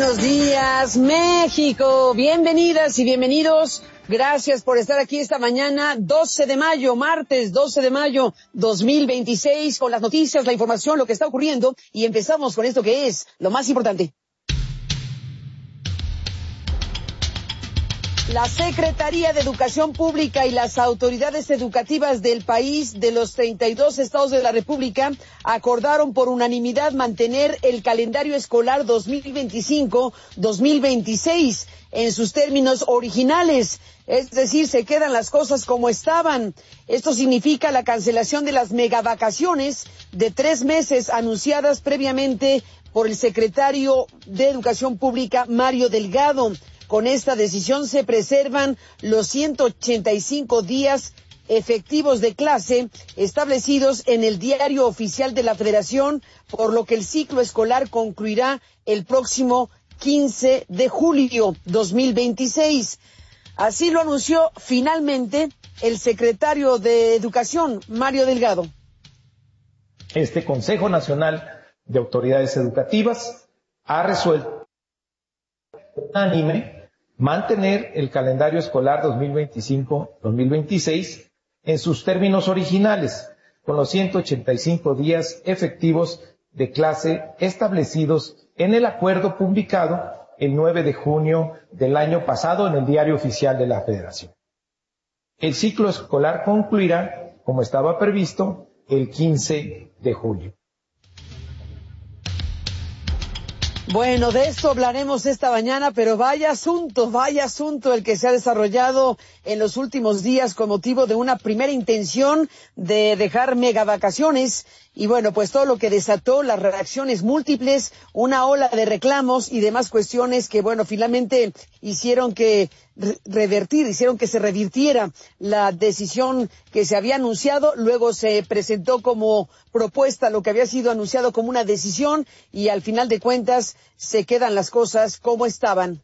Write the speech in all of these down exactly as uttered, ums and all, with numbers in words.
Buenos días, México. Bienvenidas y bienvenidos. Gracias por estar aquí esta mañana, doce de mayo, martes doce de mayo dos mil veintiséis, con las noticias, la información, lo que está ocurriendo. Y empezamos con esto que es lo más importante. La Secretaría de Educación Pública y las autoridades educativas del país de los treinta y dos estados de la República acordaron por unanimidad mantener el calendario escolar dos mil veinticinco dos mil veintiséis en sus términos originales, es decir, se quedan las cosas como estaban. Esto significa la cancelación de las megavacaciones de tres meses anunciadas previamente por el secretario de Educación Pública, Mario Delgado. Con esta decisión se preservan los ciento ochenta y cinco días efectivos de clase establecidos en el Diario Oficial de la Federación, por lo que el ciclo escolar concluirá el próximo quince de julio dos mil veintiséis. Así lo anunció finalmente el secretario de Educación, Mario Delgado. Este Consejo Nacional de Autoridades Educativas ha resuelto unánime mantener el calendario escolar dos mil veinticinco dos mil veintiséis en sus términos originales, con los ciento ochenta y cinco días efectivos de clase establecidos en el acuerdo publicado el nueve de junio del año pasado en el Diario Oficial de la Federación. El ciclo escolar concluirá, como estaba previsto, el quince de julio. Bueno, de esto hablaremos esta mañana, pero vaya asunto, vaya asunto el que se ha desarrollado en los últimos días con motivo de una primera intención de dejar megavacaciones y bueno, pues todo lo que desató las reacciones múltiples, una ola de reclamos y demás cuestiones que bueno, finalmente hicieron que revertir, hicieron que se revirtiera la decisión que se había anunciado, luego se presentó como propuesta lo que había sido anunciado como una decisión y al final de cuentas se quedan las cosas como estaban.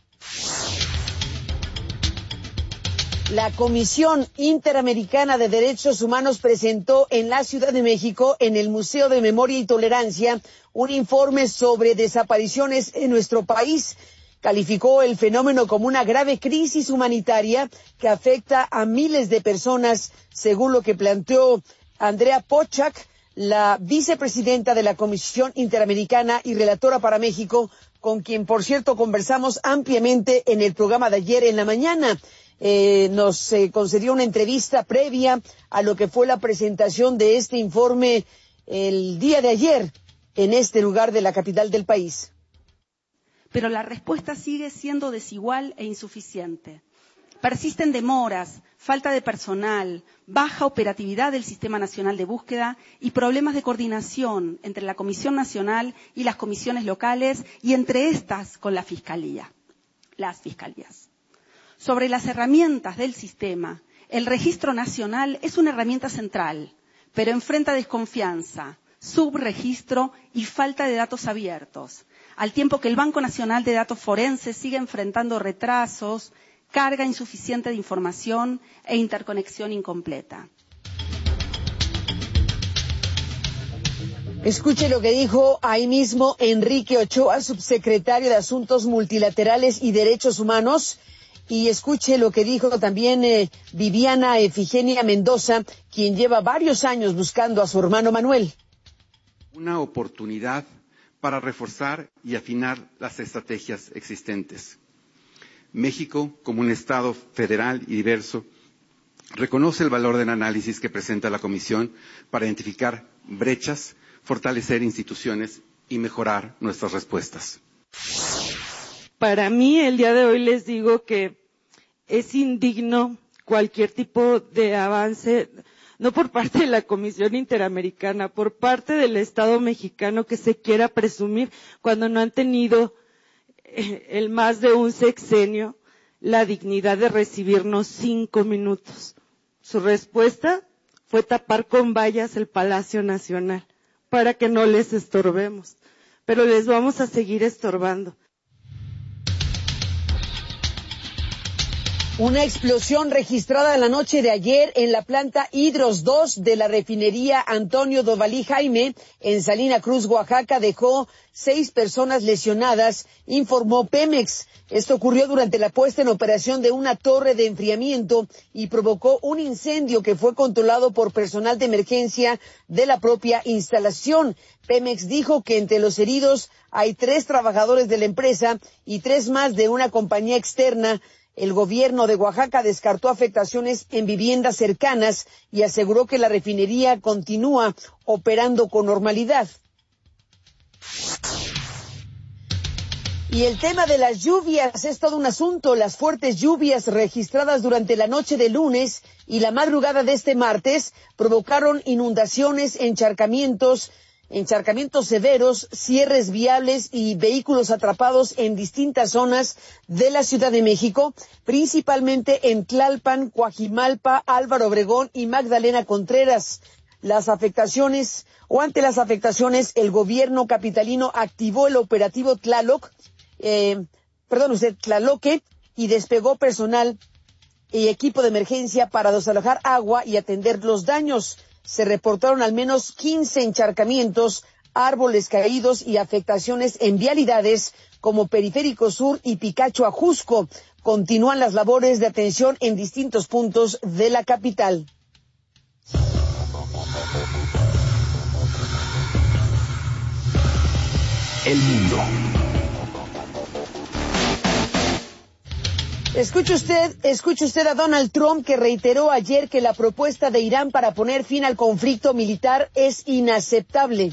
La Comisión Interamericana de Derechos Humanos presentó en la Ciudad de México, en el Museo de Memoria y Tolerancia, un informe sobre desapariciones en nuestro país. Calificó el fenómeno como una grave crisis humanitaria que afecta a miles de personas, según lo que planteó Andrea Pochak, la vicepresidenta de la Comisión Interamericana y relatora para México, con quien, por cierto, conversamos ampliamente en el programa de ayer en la mañana. Eh, nos eh, concedió una entrevista previa a lo que fue la presentación de este informe el día de ayer en este lugar de la capital del país. Pero la respuesta sigue siendo desigual e insuficiente. Persisten demoras, falta de personal, baja operatividad del Sistema Nacional de Búsqueda y problemas de coordinación entre la Comisión Nacional y las comisiones locales y entre estas con la Fiscalía, las Fiscalías. Sobre las herramientas del sistema, el Registro Nacional es una herramienta central, pero enfrenta desconfianza, subregistro y falta de datos abiertos, al tiempo que el Banco Nacional de Datos Forenses sigue enfrentando retrasos, carga insuficiente de información e interconexión incompleta. Escuche lo que dijo ahí mismo Enrique Ochoa, subsecretario de Asuntos Multilaterales y Derechos Humanos, y escuche lo que dijo también eh, Viviana Efigenia Mendoza, quien lleva varios años buscando a su hermano Manuel. Una oportunidad para reforzar y afinar las estrategias existentes. México, como un Estado federal y diverso, reconoce el valor del análisis que presenta la Comisión para identificar brechas, fortalecer instituciones y mejorar nuestras respuestas. Para mí, el día de hoy les digo que es indigno cualquier tipo de avance, no por parte de la Comisión Interamericana, por parte del Estado mexicano que se quiera presumir cuando no han tenido eh, el más de un sexenio la dignidad de recibirnos cinco minutos. Su respuesta fue tapar con vallas el Palacio Nacional para que no les estorbemos, pero les vamos a seguir estorbando. Una explosión registrada la noche de ayer en la planta Hidros dos de la refinería Antonio Dovalí Jaime en Salina Cruz, Oaxaca, dejó seis personas lesionadas, informó Pemex. Esto ocurrió durante la puesta en operación de una torre de enfriamiento y provocó un incendio que fue controlado por personal de emergencia de la propia instalación. Pemex dijo que entre los heridos hay tres trabajadores de la empresa y tres más de una compañía externa. El gobierno de Oaxaca descartó afectaciones en viviendas cercanas y aseguró que la refinería continúa operando con normalidad. Y el tema de las lluvias es todo un asunto. Las fuertes lluvias registradas durante la noche de lunes y la madrugada de este martes provocaron inundaciones, encharcamientos, encharcamientos severos, cierres viales y vehículos atrapados en distintas zonas de la Ciudad de México, principalmente en Tlalpan, Coajimalpa, Álvaro Obregón y Magdalena Contreras. Las afectaciones, o ante las afectaciones, el gobierno capitalino activó el operativo Tlaloc, eh, perdón usted, Tlaloque, y despegó personal y equipo de emergencia para desalojar agua y atender los daños. Se reportaron al menos quince encharcamientos, árboles caídos y afectaciones en vialidades como Periférico Sur y Picacho Ajusco. Continúan las labores de atención en distintos puntos de la capital. El mundo. Escuche usted, escuche usted a Donald Trump, que reiteró ayer que la propuesta de Irán para poner fin al conflicto militar es inaceptable.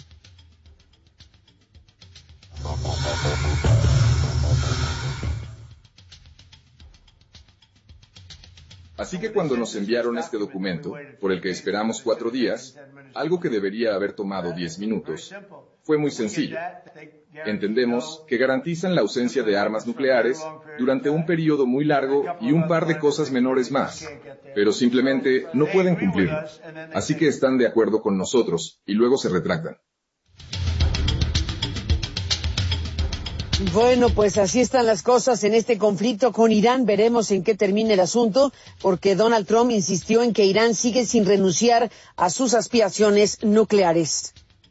Así que cuando nos enviaron este documento, por el que esperamos cuatro días, algo que debería haber tomado diez minutos, fue muy sencillo. Entendemos que garantizan la ausencia de armas nucleares durante un periodo muy largo y un par de cosas menores más, pero simplemente no pueden cumplirlo. Así que están de acuerdo con nosotros y luego se retractan. Bueno, pues así están las cosas en este conflicto con Irán. Veremos en qué termina el asunto, porque Donald Trump insistió en que Irán sigue sin renunciar a sus aspiraciones nucleares.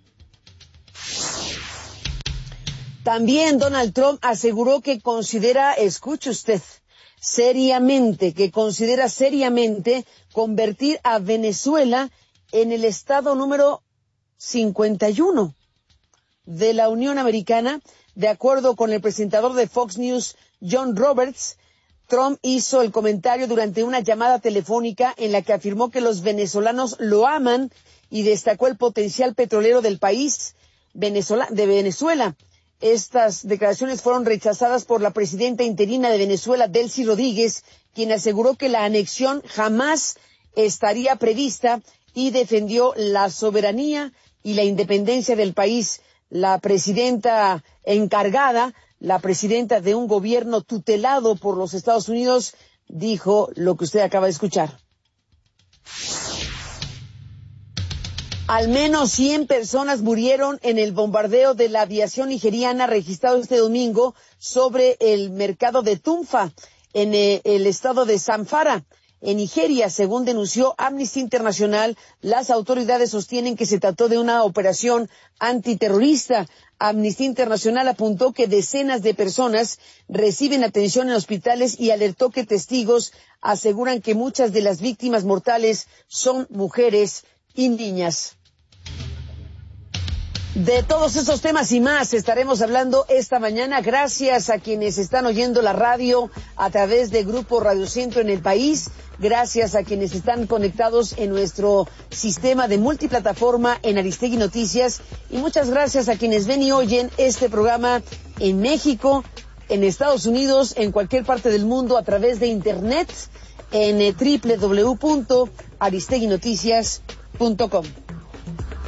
También Donald Trump aseguró que considera, escuche usted, seriamente, que considera seriamente convertir a Venezuela en el estado número cincuenta y uno de la Unión Americana. De acuerdo con el presentador de Fox News, John Roberts, Trump hizo el comentario durante una llamada telefónica en la que afirmó que los venezolanos lo aman y destacó el potencial petrolero del país Venezuela, de Venezuela. Estas declaraciones fueron rechazadas por la presidenta interina de Venezuela, Delcy Rodríguez, quien aseguró que la anexión jamás estaría prevista y defendió la soberanía y la independencia del país. La presidenta encargada, la presidenta de un gobierno tutelado por los Estados Unidos, dijo lo que usted acaba de escuchar. Al menos cien personas murieron en el bombardeo de la aviación nigeriana registrado este domingo sobre el mercado de Tunfa, en el estado de Zamfara, en Nigeria. Según denunció Amnesty International, las autoridades sostienen que se trató de una operación antiterrorista. Amnesty International apuntó que decenas de personas reciben atención en hospitales y alertó que testigos aseguran que muchas de las víctimas mortales son mujeres y niñas. De todos esos temas y más estaremos hablando esta mañana. Gracias a quienes están oyendo la radio a través de Grupo Radio Centro en el país. Gracias a quienes están conectados en nuestro sistema de multiplataforma en Aristegui Noticias. Y muchas gracias a quienes ven y oyen este programa en México, en Estados Unidos, en cualquier parte del mundo a través de Internet en doble u doble u doble u punto aristegui noticias punto com.